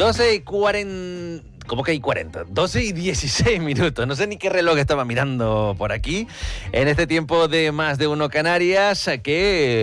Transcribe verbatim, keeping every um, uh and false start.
doce y cuarenta... ¿Cómo que hay cuarenta? doce y dieciséis minutos. No sé ni qué reloj estaba mirando por aquí. En este tiempo de Más de Uno Canarias, que...